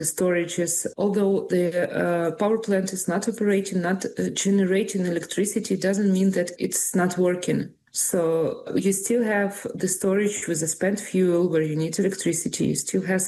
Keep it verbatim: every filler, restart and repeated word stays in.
storages. Although the uh, power plant is not operating, not uh, generating electricity, doesn't mean that it's not working. So you still have the storage with the spent fuel where you need electricity. You still have